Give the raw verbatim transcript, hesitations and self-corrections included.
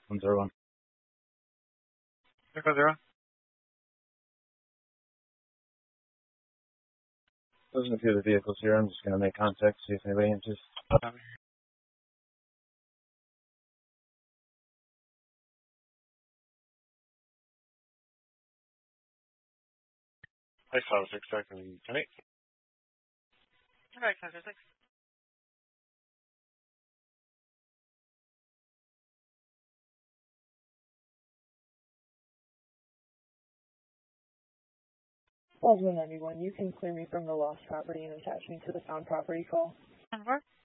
one zero one. Echo Zero. Looking through the vehicles here. I'm just going to make contact, see if anybody answers. Copy. Ice five six second ten eight. Alright, five six. Oswald ninety-one, you can clear me from the lost property and attach me to the found property call. Number?